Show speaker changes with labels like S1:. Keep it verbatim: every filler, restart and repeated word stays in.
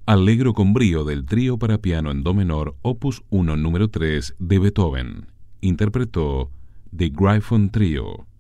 S1: Allegro con brío del trío para piano en do menor, opus uno número tres de Beethoven. Interpretó The Gryphon Trio.